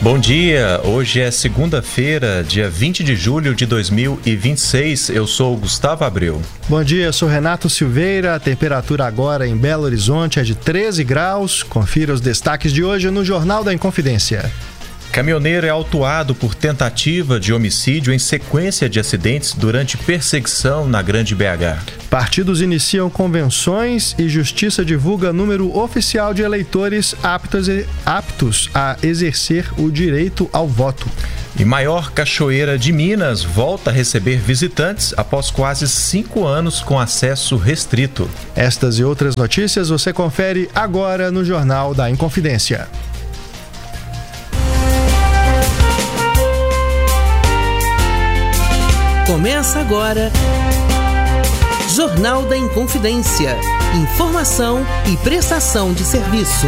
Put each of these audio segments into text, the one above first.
Bom dia, hoje é segunda-feira, dia 20 de julho de 2026, eu sou o Gustavo Abreu. Bom dia, eu sou Renato Silveira, a temperatura agora em Belo Horizonte é de 13 graus, confira os destaques de hoje no Jornal da Inconfidência. Caminhoneiro é autuado por tentativa de homicídio em sequência de acidentes durante perseguição na Grande BH. Partidos iniciam convenções e Justiça divulga número oficial de eleitores aptos a exercer o direito ao voto. E maior cachoeira de Minas volta a receber visitantes após quase 5 anos com acesso restrito. Estas e outras notícias você confere agora no Jornal da Inconfidência. Começa agora, Jornal da Inconfidência. Informação e prestação de serviço.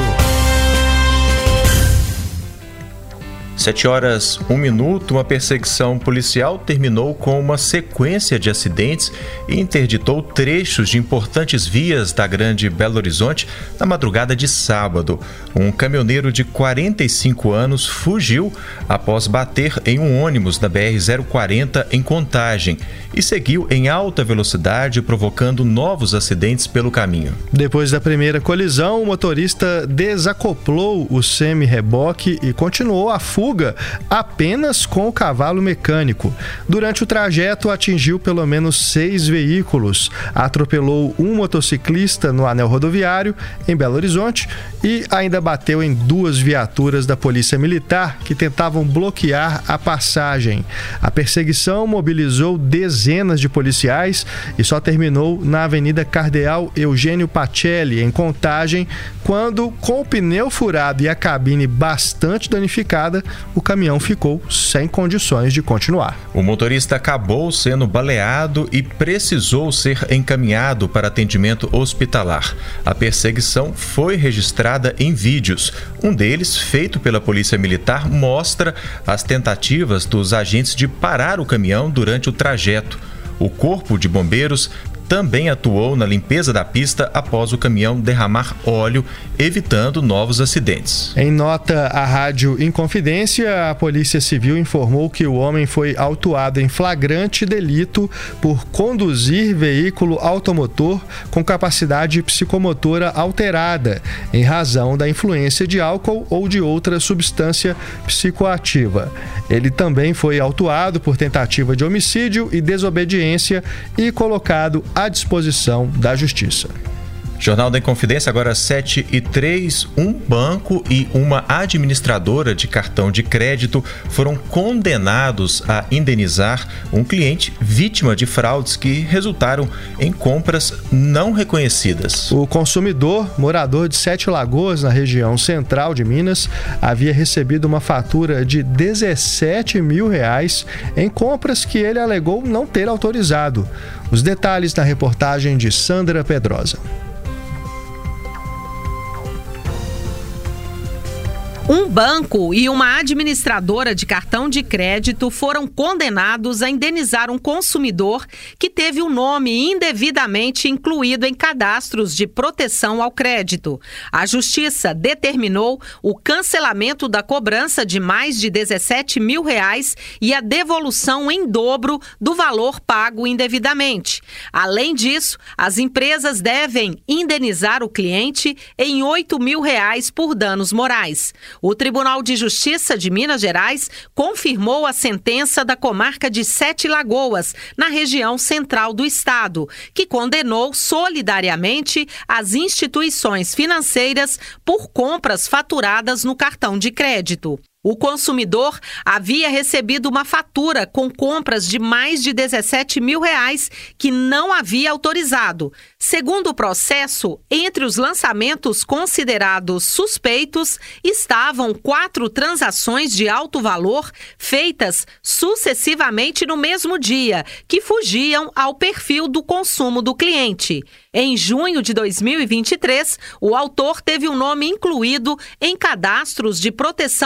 7h01, uma perseguição policial terminou com uma sequência de acidentes e interditou trechos de importantes vias da Grande Belo Horizonte na madrugada de sábado. Um caminhoneiro de 45 anos fugiu após bater em um ônibus da BR-040 em Contagem e seguiu em alta velocidade, provocando novos acidentes pelo caminho. Depois da primeira colisão, o motorista desacoplou o semi-reboque e continuou a fuga apenas com o cavalo mecânico. Durante o trajeto, atingiu pelo menos 6 veículos, atropelou um motociclista no anel rodoviário em Belo Horizonte e ainda bateu em 2 viaturas da Polícia Militar que tentavam bloquear a passagem. A perseguição mobilizou dezenas de policiais e só terminou na Avenida Cardeal Eugênio Pacelli, em Contagem, quando, com o pneu furado e a cabine bastante danificada, o caminhão ficou sem condições de continuar. O motorista acabou sendo baleado e precisou ser encaminhado para atendimento hospitalar. A perseguição foi registrada em vídeos. Um deles, feito pela Polícia Militar, mostra as tentativas dos agentes de parar o caminhão durante o trajeto. O Corpo de Bombeiros também atuou na limpeza da pista após o caminhão derramar óleo, evitando novos acidentes. Em nota à Rádio Inconfidência, a Polícia Civil informou que o homem foi autuado em flagrante delito por conduzir veículo automotor com capacidade psicomotora alterada, em razão da influência de álcool ou de outra substância psicoativa. Ele também foi autuado por tentativa de homicídio e desobediência e colocado à disposição da Justiça. Jornal da Inconfidência, agora 7h03, um banco e uma administradora de cartão de crédito foram condenados a indenizar um cliente vítima de fraudes que resultaram em compras não reconhecidas. O consumidor, morador de Sete Lagoas, na região central de Minas, havia recebido uma fatura de R$17 mil em compras que ele alegou não ter autorizado. Os detalhes na reportagem de Sandra Pedrosa. Um banco e uma administradora de cartão de crédito foram condenados a indenizar um consumidor que teve o nome indevidamente incluído em cadastros de proteção ao crédito. A Justiça determinou o cancelamento da cobrança de mais de R$17 mil e a devolução em dobro do valor pago indevidamente. Além disso, as empresas devem indenizar o cliente em R$8 mil por danos morais. O Tribunal de Justiça de Minas Gerais confirmou a sentença da comarca de Sete Lagoas, na região central do estado, que condenou solidariamente as instituições financeiras por compras faturadas no cartão de crédito. O consumidor havia recebido uma fatura com compras de mais de R$17 mil que não havia autorizado. Segundo o processo, entre os lançamentos considerados suspeitos estavam 4 transações de alto valor feitas sucessivamente no mesmo dia, que fugiam ao perfil do consumo do cliente. Em junho de 2023, o autor teve o nome incluído em cadastros de proteção ao crédito.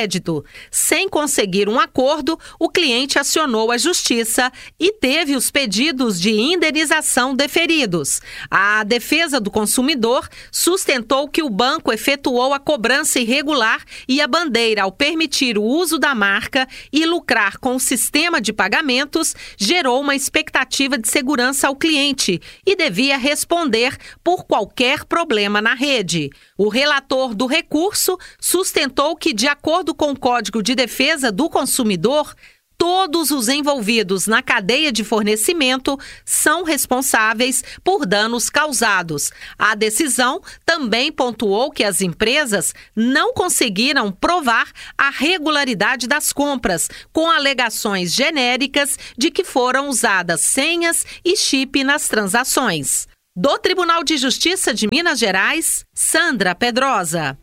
crédito. Sem conseguir um acordo, o cliente acionou a justiça e teve os pedidos de indenização deferidos. A defesa do consumidor sustentou que o banco efetuou a cobrança irregular e a bandeira, ao permitir o uso da marca e lucrar com o sistema de pagamentos, gerou uma expectativa de segurança ao cliente e devia responder por qualquer problema na rede. O relator do recurso sustentou que, de acordo com o Código de Defesa do Consumidor, todos os envolvidos na cadeia de fornecimento são responsáveis por danos causados. A decisão também pontuou que as empresas não conseguiram provar a regularidade das compras, com alegações genéricas de que foram usadas senhas e chip nas transações. Do Tribunal de Justiça de Minas Gerais, Sandra Pedrosa.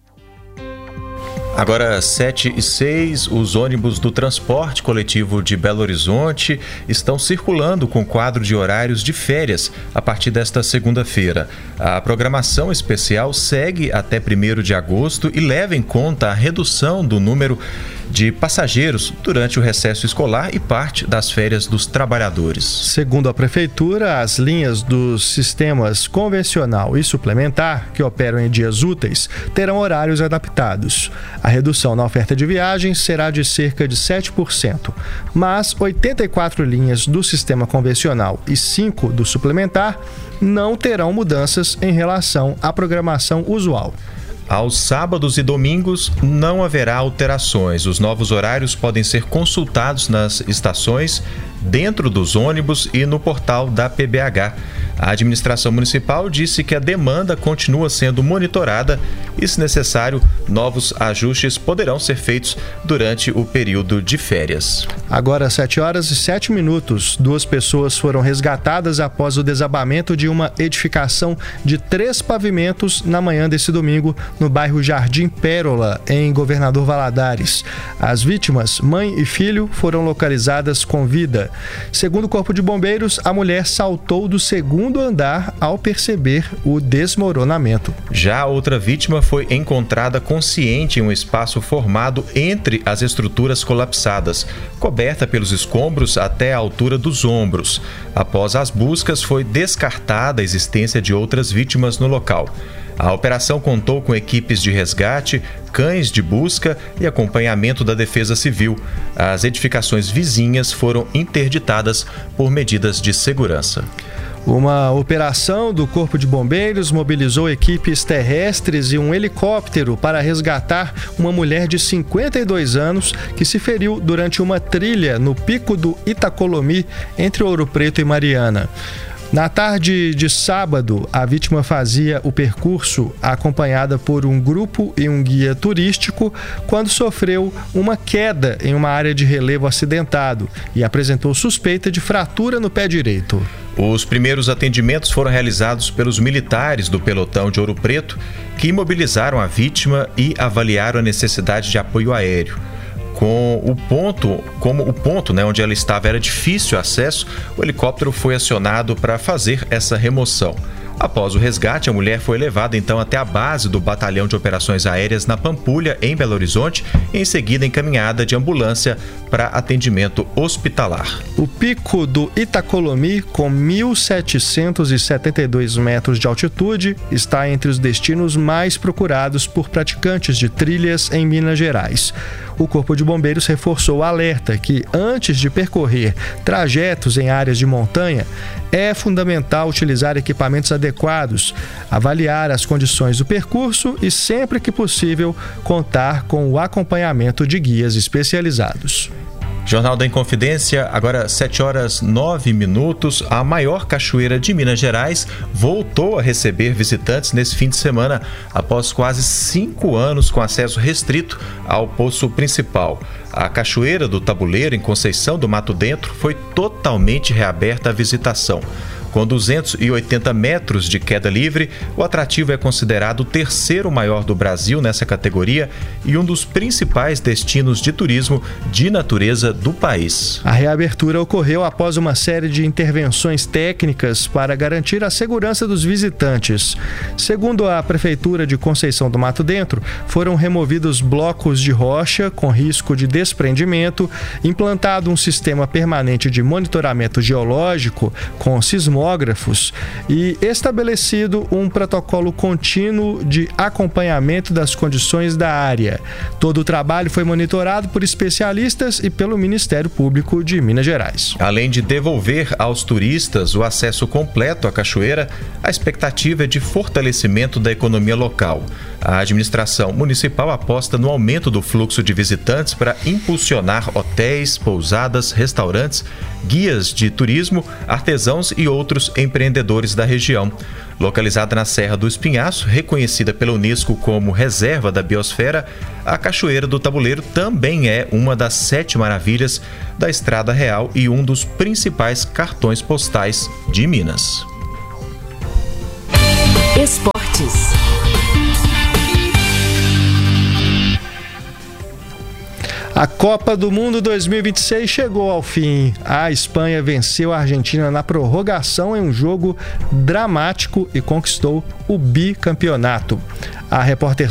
Agora, 7h06, os ônibus do transporte coletivo de Belo Horizonte estão circulando com quadro de horários de férias a partir desta segunda-feira. A programação especial segue até 1º de agosto e leva em conta a redução do número de passageiros durante o recesso escolar e parte das férias dos trabalhadores. Segundo a Prefeitura, as linhas dos sistemas convencional e suplementar, que operam em dias úteis, terão horários adaptados. A redução na oferta de viagens será de cerca de 7%, mas 84 linhas do sistema convencional e 5 do suplementar não terão mudanças em relação à programação usual. Aos sábados e domingos não haverá alterações. Os novos horários podem ser consultados nas estações, dentro dos ônibus e no portal da PBH. A administração municipal disse que a demanda continua sendo monitorada e, se necessário, novos ajustes poderão ser feitos durante o período de férias. Agora, 7h07, 2 pessoas foram resgatadas após o desabamento de uma edificação de 3 pavimentos na manhã desse domingo, no bairro Jardim Pérola, em Governador Valadares. As vítimas, mãe e filho, foram localizadas com vida. Segundo o Corpo de Bombeiros, a mulher saltou do segundo andar ao perceber o desmoronamento. Já outra vítima foi encontrada consciente em um espaço formado entre as estruturas colapsadas, coberta pelos escombros até a altura dos ombros. Após as buscas, foi descartada a existência de outras vítimas no local. A operação contou com equipes de resgate, cães de busca e acompanhamento da Defesa Civil. As edificações vizinhas foram interditadas por medidas de segurança. Uma operação do Corpo de Bombeiros mobilizou equipes terrestres e um helicóptero para resgatar uma mulher de 52 anos que se feriu durante uma trilha no Pico do Itacolomi, entre Ouro Preto e Mariana. Na tarde de sábado, a vítima fazia o percurso acompanhada por um grupo e um guia turístico quando sofreu uma queda em uma área de relevo acidentado e apresentou suspeita de fratura no pé direito. Os primeiros atendimentos foram realizados pelos militares do pelotão de Ouro Preto, que imobilizaram a vítima e avaliaram a necessidade de apoio aéreo. Como o ponto onde ela estava era difícil acesso, o helicóptero foi acionado para fazer essa remoção. Após o resgate, a mulher foi levada então até a base do Batalhão de Operações Aéreas na Pampulha, em Belo Horizonte, e em seguida encaminhada de ambulância para atendimento hospitalar. O Pico do Itacolomi, com 1.772 metros de altitude, está entre os destinos mais procurados por praticantes de trilhas em Minas Gerais. O Corpo de Bombeiros reforçou o alerta que, antes de percorrer trajetos em áreas de montanha, é fundamental utilizar equipamentos adequados, avaliar as condições do percurso e, sempre que possível, contar com o acompanhamento de guias especializados. Jornal da Inconfidência, agora 7h09. A maior cachoeira de Minas Gerais voltou a receber visitantes nesse fim de semana, após quase 5 anos com acesso restrito ao poço principal. A Cachoeira do Tabuleiro, em Conceição do Mato Dentro, foi totalmente reaberta à visitação. Com 280 metros de queda livre, o atrativo é considerado o terceiro maior do Brasil nessa categoria e um dos principais destinos de turismo de natureza do país. A reabertura ocorreu após uma série de intervenções técnicas para garantir a segurança dos visitantes. Segundo a Prefeitura de Conceição do Mato Dentro, foram removidos blocos de rocha com risco de desprendimento, implantado um sistema permanente de monitoramento geológico com sismógrafos e estabelecido um protocolo contínuo de acompanhamento das condições da área. Todo o trabalho foi monitorado por especialistas e pelo Ministério Público de Minas Gerais. Além de devolver aos turistas o acesso completo à cachoeira, a expectativa é de fortalecimento da economia local. A administração municipal aposta no aumento do fluxo de visitantes para impulsionar hotéis, pousadas, restaurantes, guias de turismo, artesãos e outros empreendedores da região. Localizada na Serra do Espinhaço, reconhecida pela Unesco como Reserva da Biosfera, a Cachoeira do Tabuleiro também é uma das 7 maravilhas da Estrada Real e um dos principais cartões postais de Minas. Esportes. A Copa do Mundo 2026 chegou ao fim. A Espanha venceu a Argentina na prorrogação em um jogo dramático e conquistou o bicampeonato. A repórter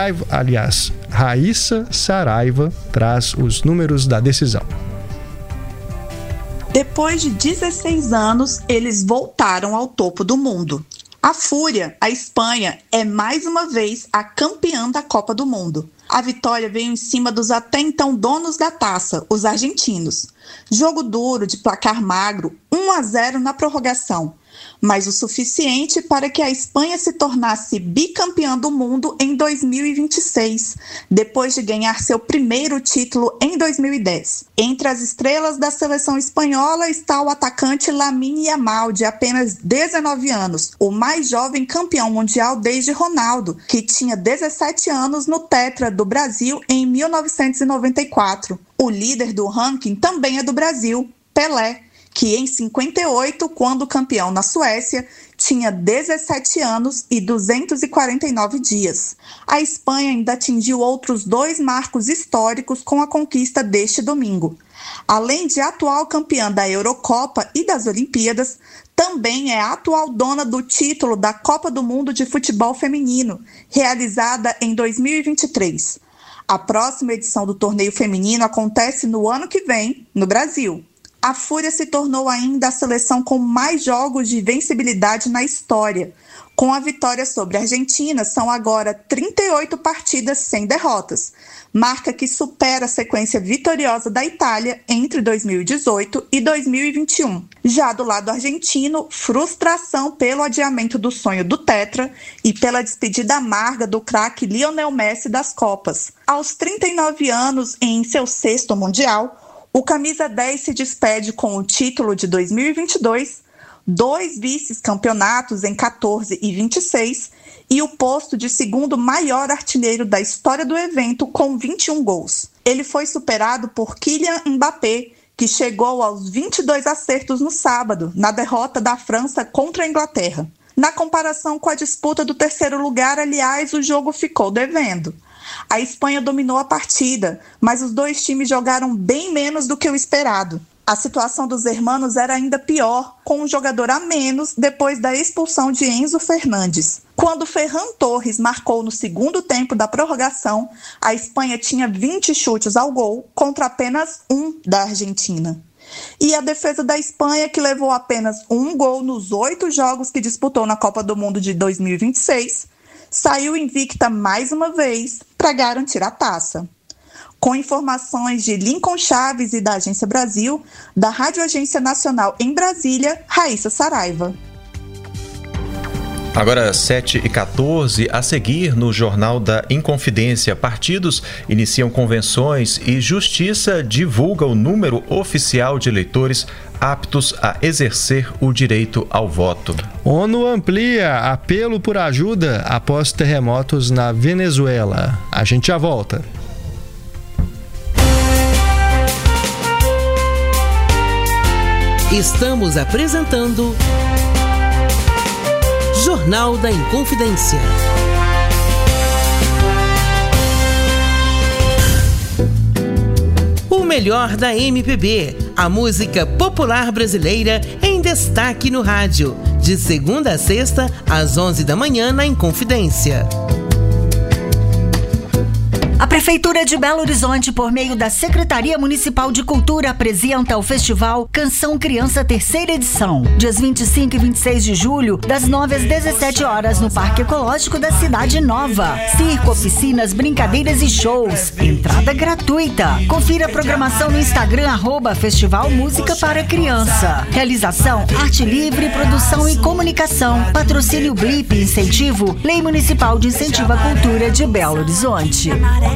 Raíssa Saraiva traz os números da decisão. Depois de 16 anos, eles voltaram ao topo do mundo. A Fúria, a Espanha, é mais uma vez a campeã da Copa do Mundo. A vitória veio em cima dos até então donos da taça, os argentinos. Jogo duro de placar magro, 1-0 na prorrogação, mas o suficiente para que a Espanha se tornasse bicampeã do mundo em 2026, depois de ganhar seu primeiro título em 2010. Entre as estrelas da seleção espanhola está o atacante Lamine Yamal, de apenas 19 anos, o mais jovem campeão mundial desde Ronaldo, que tinha 17 anos no Tetra do Brasil em 1994. O líder do ranking também é do Brasil, Pelé, que em 58, quando campeão na Suécia, tinha 17 anos e 249 dias. A Espanha ainda atingiu outros 2 marcos históricos com a conquista deste domingo. Além de atual campeã da Eurocopa e das Olimpíadas, também é a atual dona do título da Copa do Mundo de Futebol Feminino, realizada em 2023. A próxima edição do torneio feminino acontece no ano que vem, no Brasil. A Fúria se tornou ainda a seleção com mais jogos de vencibilidade na história. Com a vitória sobre a Argentina, são agora 38 partidas sem derrotas, marca que supera a sequência vitoriosa da Itália entre 2018 e 2021. Já do lado argentino, frustração pelo adiamento do sonho do Tetra e pela despedida amarga do craque Lionel Messi das Copas. Aos 39 anos e em seu 6º Mundial, o camisa 10 se despede com o título de 2022, 2 vice-campeonatos em 14 e 26 e o posto de segundo maior artilheiro da história do evento com 21 gols. Ele foi superado por Kylian Mbappé, que chegou aos 22 acertos no sábado, na derrota da França contra a Inglaterra. Na comparação com a disputa do 3º lugar, aliás, o jogo ficou devendo. A Espanha dominou a partida, mas os 2 times jogaram bem menos do que o esperado. A situação dos hermanos era ainda pior, com um jogador a menos depois da expulsão de Enzo Fernandes. Quando Ferran Torres marcou no 2º tempo da prorrogação, a Espanha tinha 20 chutes ao gol contra apenas 1 da Argentina. E a defesa da Espanha, que levou apenas 1 gol nos 8 jogos que disputou na Copa do Mundo de 2026, saiu invicta mais uma vez para garantir a taça. Com informações de Lincoln Chaves e da Agência Brasil, da Rádio Agência Nacional em Brasília, Raíssa Saraiva. Agora 7h14, a seguir no Jornal da Inconfidência, partidos iniciam convenções e Justiça divulga o número oficial de eleitores aptos a exercer o direito ao voto. ONU amplia apelo por ajuda após terremotos na Venezuela. A gente já volta. Estamos apresentando Jornal da Inconfidência. O melhor da MPB, a música popular brasileira em destaque no rádio, de segunda a sexta, às 11 da manhã na Inconfidência. A Prefeitura de Belo Horizonte, por meio da Secretaria Municipal de Cultura, apresenta o Festival Canção Criança terceira edição, dias 25 e 26 de julho, das 9 às 17 horas, no Parque Ecológico da Cidade Nova. Circo, oficinas, brincadeiras e shows. Entrada gratuita. Confira a programação no Instagram, @Festival Música para Criança. Realização, Arte Livre, Produção e Comunicação. Patrocínio Blip, incentivo, Lei Municipal de Incentivo à Cultura de Belo Horizonte.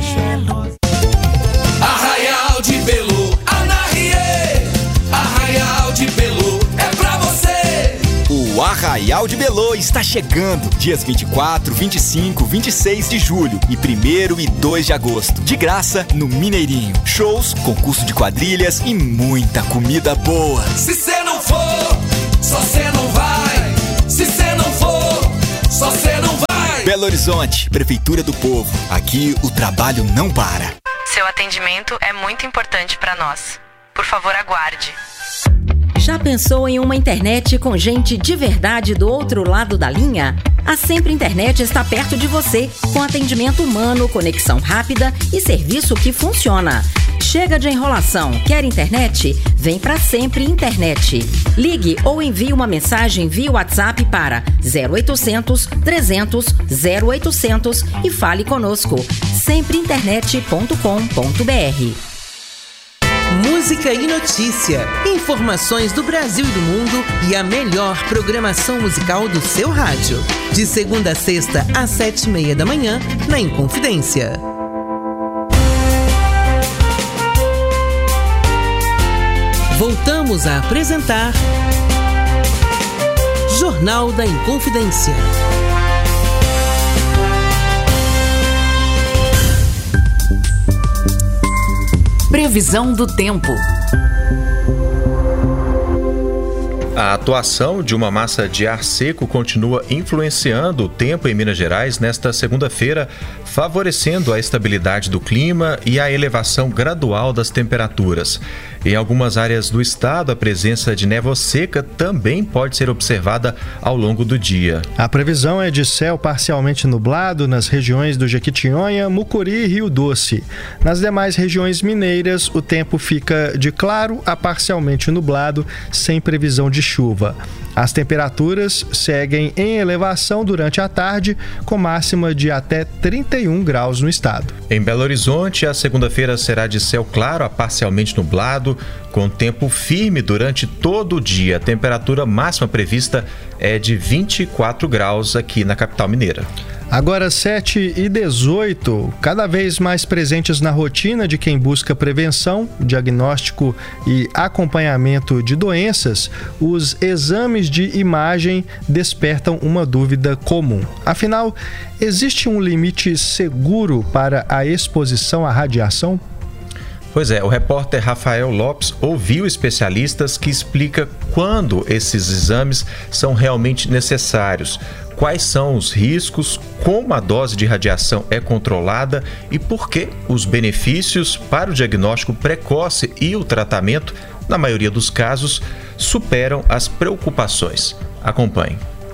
Arraial de Belu, Anarie, Arraial de Belu, é pra você. O Arraial de Belu está chegando, dias 24, 25, 26 de julho e 1º e 2 de agosto. De graça, no Mineirinho. Shows, concurso de quadrilhas e muita comida boa. Se cê não for, só cê não vai. Se cê não for, só cê não vai. Belo Horizonte, Prefeitura do Povo. Aqui o trabalho não para. Seu atendimento é muito importante para nós. Por favor, aguarde. Já pensou em uma internet com gente de verdade do outro lado da linha? A Sempre Internet está perto de você, com atendimento humano, conexão rápida e serviço que funciona. Chega de enrolação. Quer internet? Vem pra Sempre Internet. Ligue ou envie uma mensagem via WhatsApp para 0800 300 0800 e fale conosco. sempreinternet.com.br. Música e notícia, informações do Brasil e do mundo e a melhor programação musical do seu rádio. De segunda a sexta, às 7h30 da manhã, na Inconfidência. Voltamos a apresentar Jornal da Inconfidência. Previsão do tempo. A atuação de uma massa de ar seco continua influenciando o tempo em Minas Gerais nesta segunda-feira, favorecendo a estabilidade do clima e a elevação gradual das temperaturas. Em algumas áreas do estado, a presença de névoa seca também pode ser observada ao longo do dia. A previsão é de céu parcialmente nublado nas regiões do Jequitinhonha, Mucuri e Rio Doce. Nas demais regiões mineiras, o tempo fica de claro a parcialmente nublado, sem previsão de chuva. As temperaturas seguem em elevação durante a tarde, com máxima de até 31 graus no estado. Em Belo Horizonte, a segunda-feira será de céu claro a parcialmente nublado, com tempo firme durante todo o dia. A temperatura máxima prevista é de 24 graus aqui na capital mineira. Agora 7h18, cada vez mais presentes na rotina de quem busca prevenção, diagnóstico e acompanhamento de doenças, os exames de imagem despertam uma dúvida comum. Afinal, existe um limite seguro para a exposição à radiação? Pois é, o repórter Rafael Lopes ouviu especialistas que explicam quando esses exames são realmente necessários, quais são os riscos, como a dose de radiação é controlada e por que os benefícios para o diagnóstico precoce e o tratamento, na maioria dos casos, superam as preocupações. Acompanhe.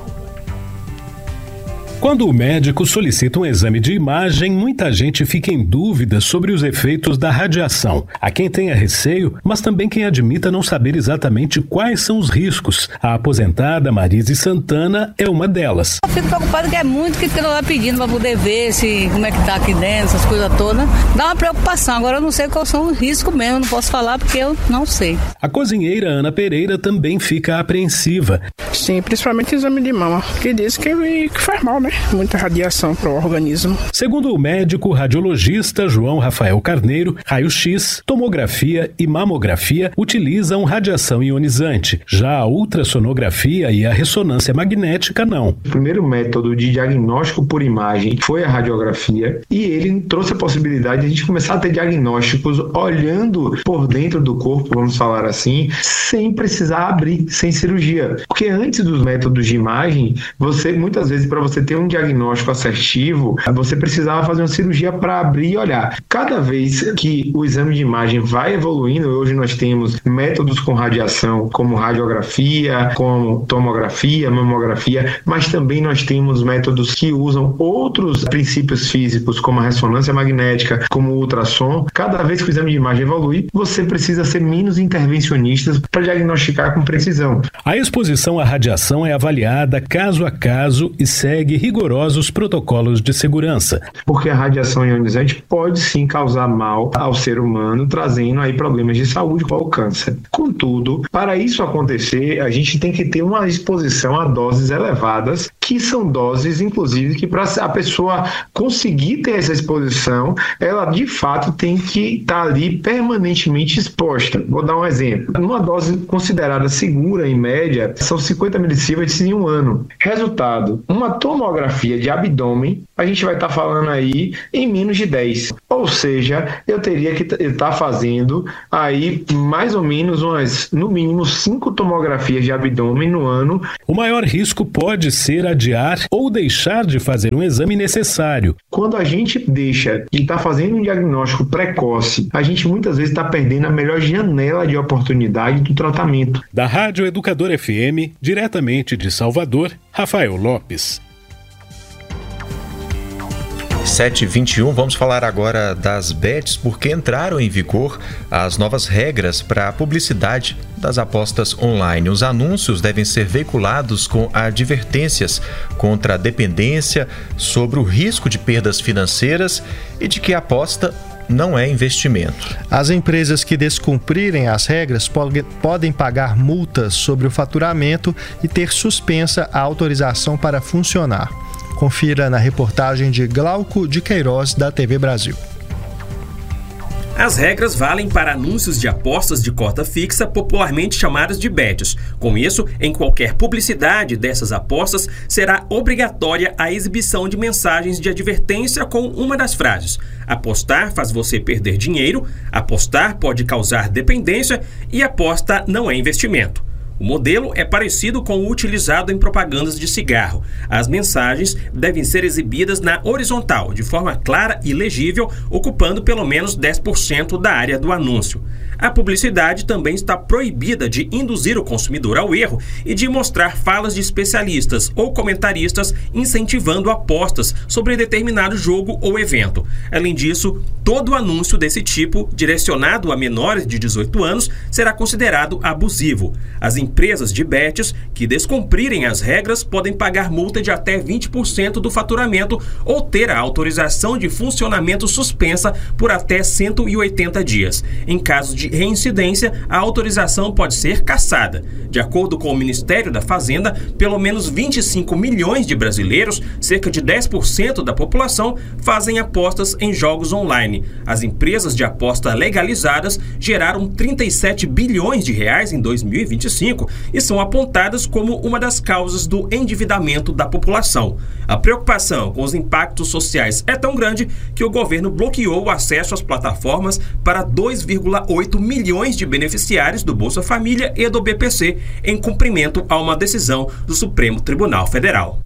Quando o médico solicita um exame de imagem, muita gente fica em dúvida sobre os efeitos da radiação. Há quem tenha receio, mas também quem admita não saber exatamente quais são os riscos. A aposentada Marise Santana é uma delas. Eu fico preocupada que é muito que estão lá pedindo para poder ver como é que tá aqui dentro, essas coisas todas. Dá uma preocupação. Agora eu não sei quais são os riscos mesmo, não posso falar porque eu não sei. A cozinheira Ana Pereira também fica apreensiva. Sim, principalmente exame de mama, que diz que faz mal, né? muita radiação para o organismo. Segundo o médico radiologista João Rafael Carneiro, raio-x, tomografia e mamografia utilizam radiação ionizante. Já a ultrassonografia e a ressonância magnética não. O primeiro método de diagnóstico por imagem foi a radiografia e ele trouxe a possibilidade de a gente começar a ter diagnósticos olhando por dentro do corpo, vamos falar assim, sem precisar abrir, sem cirurgia. Porque antes dos métodos de imagem, muitas vezes, para você ter um diagnóstico assertivo, você precisava fazer uma cirurgia para abrir e olhar. Cada vez que o exame de imagem vai evoluindo, hoje nós temos métodos com radiação, como radiografia, como tomografia, mamografia, mas também nós temos métodos que usam outros princípios físicos, como a ressonância magnética, como o ultrassom. Cada vez que o exame de imagem evolui, você precisa ser menos intervencionista para diagnosticar com precisão. A exposição à radiação é avaliada caso a caso e segue rigorosos protocolos de segurança. Porque a radiação ionizante pode sim causar mal ao ser humano, trazendo aí problemas de saúde, como o câncer. Contudo, para isso acontecer, a gente tem que ter uma exposição a doses elevadas, que são doses, inclusive, que para a pessoa conseguir ter essa exposição, ela de fato tem que estar ali permanentemente exposta. Vou dar um exemplo. Uma dose considerada segura, em média, são 50 milissieverts em um ano. Resultado, uma tomografia de abdômen, a gente vai estar falando aí em menos de 10. Ou seja, eu teria que estar fazendo aí mais ou menos no mínimo 5 tomografias de abdômen no ano. O maior risco pode ser adiar ou deixar de fazer um exame necessário. Quando a gente deixa de estar fazendo um diagnóstico precoce, a gente muitas vezes está perdendo a melhor janela de oportunidade do tratamento. Da Rádio Educador FM, diretamente de Salvador, Rafael Lopes. 7h21, vamos falar agora das bets, porque entraram em vigor as novas regras para a publicidade das apostas online. Os anúncios devem ser veiculados com advertências contra a dependência, sobre o risco de perdas financeiras e de que a aposta não é investimento. As empresas que descumprirem as regras podem pagar multas sobre o faturamento e ter suspensa a autorização para funcionar. Confira na reportagem de Glauco de Queiroz, da TV Brasil. As regras valem para anúncios de apostas de cota fixa, popularmente chamados de bets. Com isso, em qualquer publicidade dessas apostas, será obrigatória a exibição de mensagens de advertência com uma das frases: apostar faz você perder dinheiro, apostar pode causar dependência e aposta não é investimento. O modelo é parecido com o utilizado em propagandas de cigarro. As mensagens devem ser exibidas na horizontal, de forma clara e legível, ocupando pelo menos 10% da área do anúncio. A publicidade também está proibida de induzir o consumidor ao erro e de mostrar falas de especialistas ou comentaristas incentivando apostas sobre determinado jogo ou evento. Além disso, todo anúncio desse tipo, direcionado a menores de 18 anos, será considerado abusivo. As empresas de bets que descumprirem as regras podem pagar multa de até 20% do faturamento ou ter a autorização de funcionamento suspensa por até 180 dias. Em caso de reincidência, a autorização pode ser cassada. De acordo com o Ministério da Fazenda, pelo menos 25 milhões de brasileiros, cerca de 10% da população, fazem apostas em jogos online. As empresas de aposta legalizadas geraram 37 bilhões de reais em 2025 e são apontadas como uma das causas do endividamento da população. A preocupação com os impactos sociais é tão grande que o governo bloqueou o acesso às plataformas para 2,8 milhões de beneficiários do Bolsa Família e do BPC, em cumprimento a uma decisão do Supremo Tribunal Federal.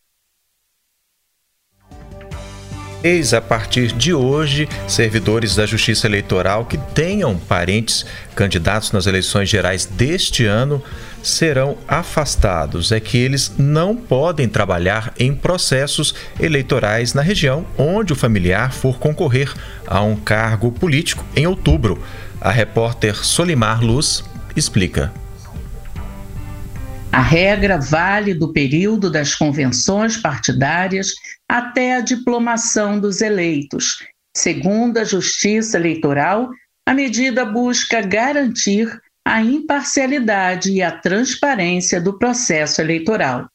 A partir de hoje, servidores da Justiça Eleitoral que tenham parentes candidatos nas eleições gerais deste ano serão afastados. É que eles não podem trabalhar em processos eleitorais na região onde o familiar for concorrer a um cargo político em outubro. A repórter Solimar Luz explica. A regra vale do período das convenções partidárias até a diplomação dos eleitos. Segundo a Justiça Eleitoral, a medida busca garantir a imparcialidade e a transparência do processo eleitoral.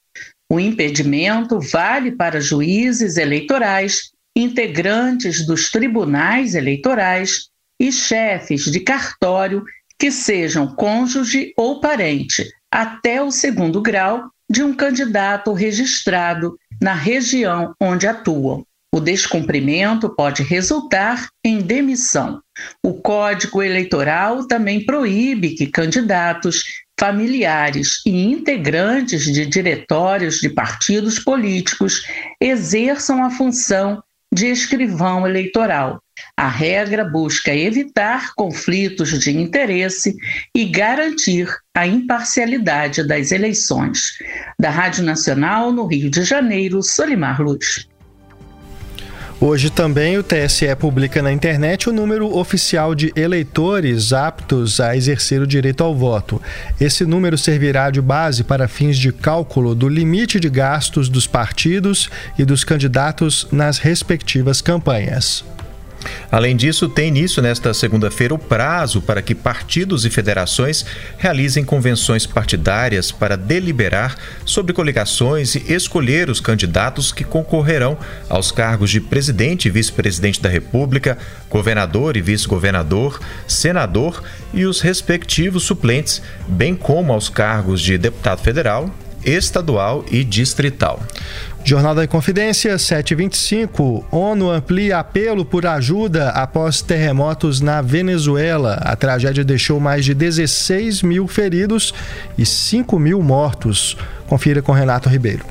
O impedimento vale para juízes eleitorais, integrantes dos tribunais eleitorais e chefes de cartório que sejam cônjuge ou parente, até o 2º grau de um candidato registrado na região onde atuam. O descumprimento pode resultar em demissão. O Código Eleitoral também proíbe que candidatos, familiares e integrantes de diretórios de partidos políticos exerçam a função de escrivão eleitoral. A regra busca evitar conflitos de interesse e garantir a imparcialidade das eleições. Da Rádio Nacional, no Rio de Janeiro, Solimar Luz. Hoje também o TSE publica na internet o número oficial de eleitores aptos a exercer o direito ao voto. Esse número servirá de base para fins de cálculo do limite de gastos dos partidos e dos candidatos nas respectivas campanhas. Além disso, tem início nesta segunda-feira o prazo para que partidos e federações realizem convenções partidárias para deliberar sobre coligações e escolher os candidatos que concorrerão aos cargos de presidente e vice-presidente da República, governador e vice-governador, senador e os respectivos suplentes, bem como aos cargos de deputado federal, estadual e distrital. Jornal da Inconfidência, 7h25. ONU amplia apelo por ajuda após terremotos na Venezuela. A tragédia deixou mais de 16 mil feridos e 5 mil mortos. Confira com Renato Ribeiro.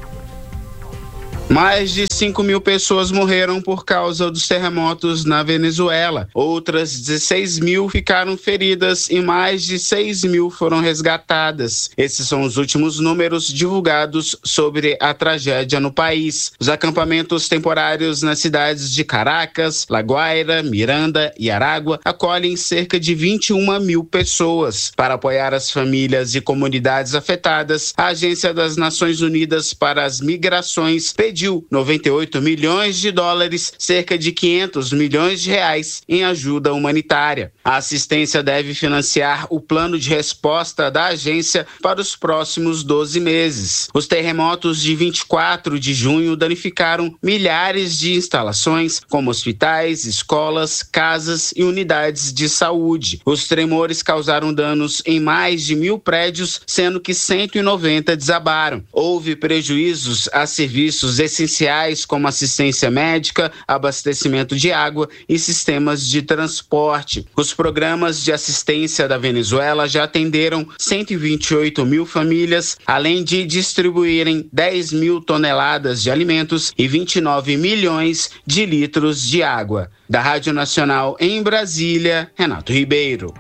Mais de 5 mil pessoas morreram por causa dos terremotos na Venezuela. Outras 16 mil ficaram feridas e mais de 6 mil foram resgatadas. Esses são os últimos números divulgados sobre a tragédia no país. Os acampamentos temporários nas cidades de Caracas, La Guaira, Miranda e Aragua acolhem cerca de 21 mil pessoas. Para apoiar as famílias e comunidades afetadas, a Agência das Nações Unidas para as Migrações pediu 98 milhões de dólares, cerca de 500 milhões de reais, em ajuda humanitária. A assistência deve financiar o plano de resposta da agência para os próximos 12 meses. Os terremotos de 24 de junho danificaram milhares de instalações, como hospitais, escolas, casas e unidades de saúde. Os tremores causaram danos em mais de 1.000 prédios, sendo que 190 desabaram. Houve prejuízos a serviços essenciais como assistência médica, abastecimento de água e sistemas de transporte. Os programas de assistência da Venezuela já atenderam 128 mil famílias, além de distribuírem 10 mil toneladas de alimentos e 29 milhões de litros de água. Da Rádio Nacional em Brasília, Renato Ribeiro.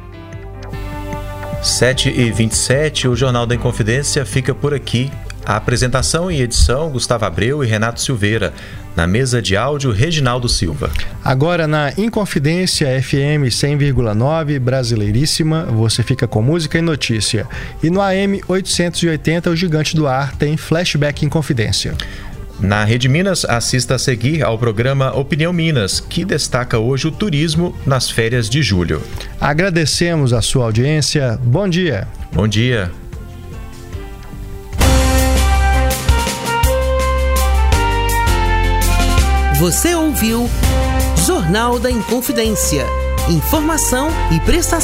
7h27, o Jornal da Inconfidência fica por aqui. A apresentação e edição, Gustavo Abreu e Renato Silveira. Na mesa de áudio, Reginaldo Silva. Agora na Inconfidência FM 100,9, Brasileiríssima, você fica com música e notícia. E no AM 880, o Gigante do Ar tem Flashback Inconfidência. Na Rede Minas, assista a seguir ao programa Opinião Minas, que destaca hoje o turismo nas férias de julho. Agradecemos a sua audiência. Bom dia. Bom dia. Você ouviu Jornal da Inconfidência. Informação e prestação